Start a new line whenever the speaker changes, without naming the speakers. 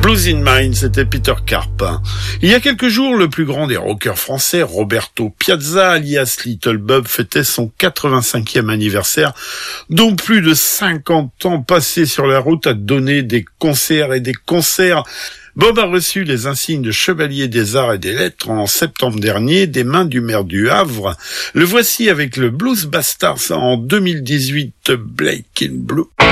Blues in Mind, c'était Peter Karp. Il y a quelques jours, le plus grand des rockers français, Roberto Piazza, alias Little Bob, fêtait son 85e anniversaire, dont plus de 50 ans passés sur la route à donner des concerts et des concerts. Bob a reçu les insignes de chevalier des arts et des lettres en septembre dernier des mains du maire du Havre. Le voici avec le Blues Bastards en 2018, Black in Blue.